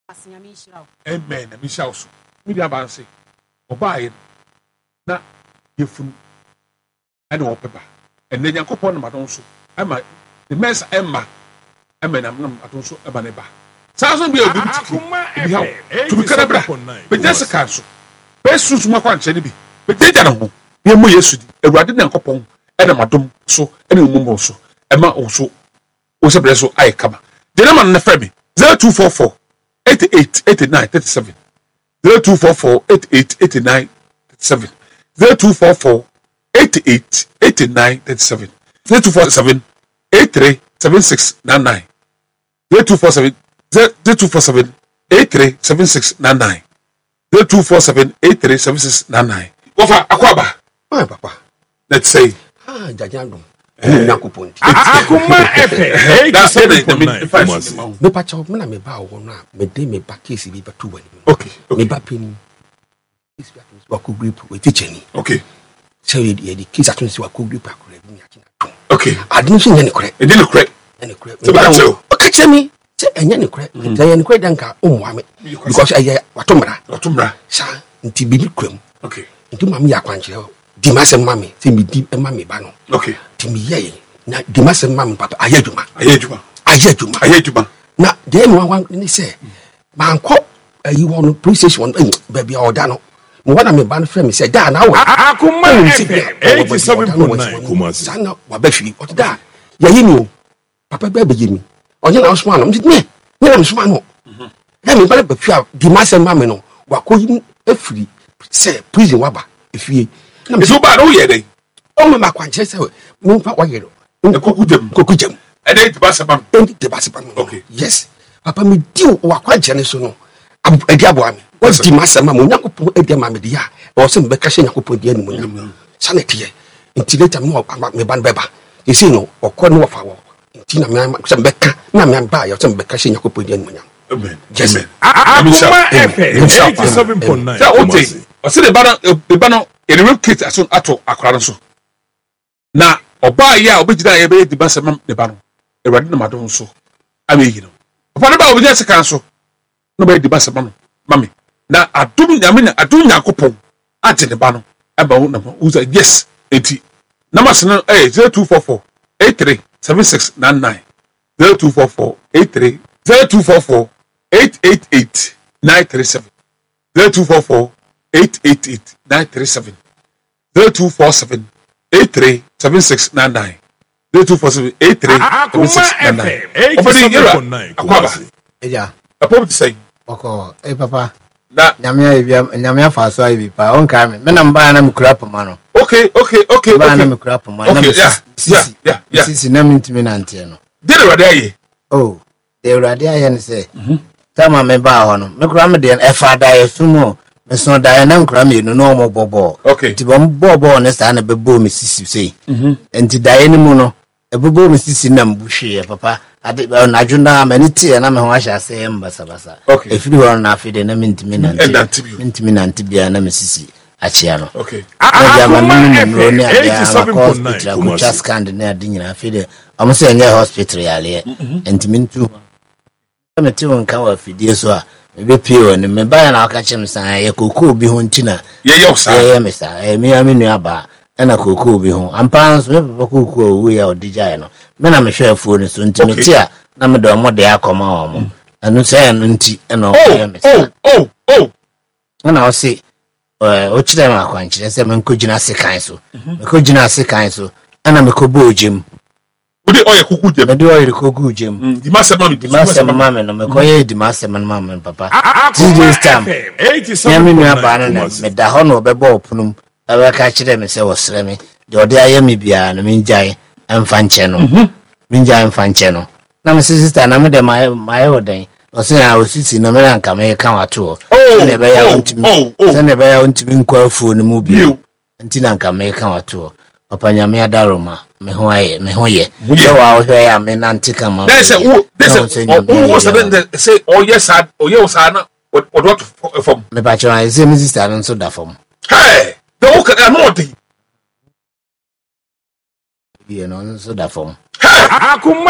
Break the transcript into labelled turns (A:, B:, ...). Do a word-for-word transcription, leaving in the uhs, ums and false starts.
A: Amen. Na Michelle so. Me dia ban say. Obaye na yefunu. Ana opeba. And then Yankopon na madon so. Ama the mess Emma. Emma na nam adon so eba ne ba. Saso bi obi ti. To be kanabra. Be Jessica so. Be susu makwa nche ne bi. Be jeja na ho. Ye mo Yesu di. Ewurade na Yankopon e na madom so e na omumbo so. Ema o so. O se bre so ai kama. The number na fa me zero two four four eighty-eight eighty-nine thirty-seven zero two four four eighty-eight eighty-nine thirty-seven zero two four four eighty-eight eighty-nine thirty-seven zero two four seven eighty-three seventy-six ninety-nine zero two four seven zero two four seven eighty-three seventy-six ninety-nine zero two four seven eighty-three seventy-six ninety-nine. Wafa akwaba.
B: Ah papa.
A: Let's say
B: ah jajando. Nakupon.
C: Akuma efe. Hey,
A: that's it. I mean,
B: me pa chaw me na me ba wo na me de me ba case bi ba tu wani.
A: Okay.
B: Me ba pin. Case bi atun wa ko group we teacher ni.
A: Okay.
B: So ye the case atun si wa ko group akure bi mi akina.
A: Okay.
B: Admission ye ne kore.
A: E dey ne kore.
B: Ne kore.
A: So ba chaw.
B: Okay chemi. Se enye ne kore. Se ye ne kore danka umwa me. Because aye watomra.
A: Watomra.
B: Sa nti bi kwam.
A: Okay.
B: Nti mami akwanche di masem mami se mi di mami ba no.
A: Okay.
B: Timi ye na di masem mami papa ayeduma
A: ayeduma
B: ayeduma
A: ayeduma
B: na de no wan ni se manko ayi won police station baby oda no mo wana me ban frame se da na wa
C: akuma eighty-seven point nine Kumasi
B: sana wa ba fi o da ya yi ni papa ba be yimi onye na osman no me ne na osman no ya me ba ba fi di masem mami no wa ko yi afiri se prison wa ba efie
A: na me so ba no ye dey
B: o me makwanche se mo fa wa yero
A: kokujem
B: kokujem
A: e dey tibasabam
B: e dey tibasabam
A: okay
B: yes papa me di wa kwanche ne so no adi abo ami what di masama mo nyakopo edi ama me di ya o se me be ka she nyakopo di ani mo nyam sana tie nti later mo me ban beba you see no okọ no fa wo nti na me se me ka na me ba ya se me be ka she nyakopo di ani mo nyam
A: amen
B: yes
C: akuma efe eighty-seven point nine
A: Kumasi o se de bana de bana ene kit aso ato akwara so na oba ya obejida ya be di basam de ba no ewade na madon so ameyi no oba na ba obejida se kan so no be di basam no mami na adum nyame na adum nyakopon ate de ba no aba wo na uza yes enti na masana eh zero two four four eighty-three seventy-six ninety-nine zero two four four eighty-three zero two four four eight eight eight nine three seven zero two four four eight eight eight nine three seven zero two four seven eight three seven six nine nine zero two four seven eight three seven six nine nine
C: eighty-seven point nine Kumasi
B: eja
A: apo ti say
B: oko eh papa
A: na
B: nyame ayi nyame afa so ayi pa on ka me me na mba na me kura poma no
A: okay okay okay
B: mba na me kura poma na me
A: sisi yeah yeah
B: sisi na me ntimi na ntie no
A: de rade aye
B: oh de rade aye ne se tama me ba ho no me kura me de e fa da ye sumo me so da ye na nkura me no no mo bobo
A: okay
B: ti bom bobo ne sa na bebo me sisi sei mhm enti da ye ni mu no e bebo me sisi na mbuhwe papa ade na adwuna ma ni tie na me ho ahya se mbasa basa
A: okay
B: efiri ho na afide na me ntimi na
A: ntie
B: ntimi na ntibia na me sisi achia no
A: okay
C: eighty-seven point nine
B: Kumasi scan na ade nyina afide amo se nye hospital yale ntimi ntu me ti won kan wa fidie so a me be pie won me ba na aka chem san ye kokoo bi ho ntina
A: ye ye osa
B: ye me sa e me ame nua ba na kokoo bi ho ampa so me papa kokoo wu ya odija no me na me hwe afuo ni so ntimi ti a na me do mo de akoma wo mo anu se no nti na o ye me sa
A: oh oh
B: na o se eh o chire ma kwanchire se me nkogina sekan so me kogina sekan so na me ko bojim
A: udi oye kuku jem
B: udi oye kuku jem
A: di masema mi
B: di masema mama no me ko ye di masema mama papa
C: this
B: time
C: eighty-seven point nine
B: me da ho no obebo opunum aba ka kire me se wosre me de ode aye me bia no me njai emfa nche no me njai emfa nche no na me sister na me de my my oden o se na o sisi na me nka me ka wato ne be ya ontimi se ne be ya ontimi nkwa afuo no mu bia nti na nka me ka wato papa nyame adaroma me ho aye me ho ye so wa o hwe ya me na ntika ma
A: they say who they say who was the say oh yes I oh yes I na what what from
B: me ba chwa say me sister no so da from
A: hey the who can not the
B: you know so da from
C: akuma